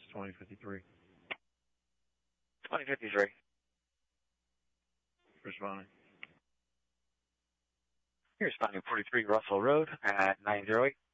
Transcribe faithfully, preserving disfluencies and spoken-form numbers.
twenty fifty-three. twenty fifty-three. Responding. You're responding forty-three Russell Road at nine zero eight.